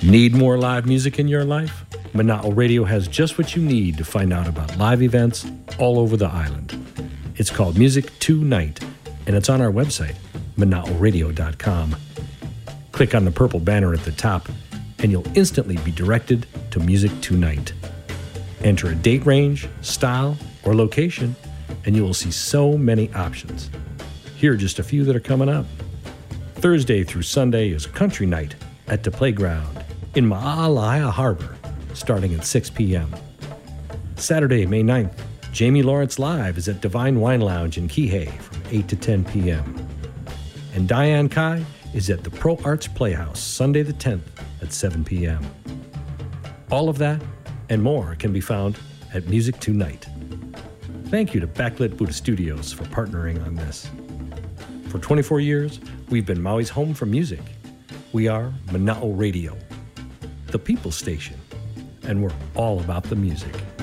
Need more live music in your life? Mana'o Radio has just what you need to find out about live events all over the island. It's called Music Tonight, and it's on our website, mana'oradio.com. Click on the purple banner at the top, and you'll instantly be directed to Music Tonight. Enter a date range, style, or location, and you will see so many options. Here are just a few that are coming up. Thursday through Sunday is Country Night at the Playground in Ma'alaia Harbor, starting at 6 p.m. Saturday, May 9th, Jamie Lawrence Live is at Divine Wine Lounge in Kihei from 8 to 10 p.m. And Diane Kai is at the Pro Arts Playhouse Sunday the 10th at 7 p.m. All of that and more can be found at Music Tonight. Thank you to Backlit Buddha Studios for partnering on this. For 24 years, we've been Maui's home for music. We are Mana'o Radio, the People Station, and we're all about the music.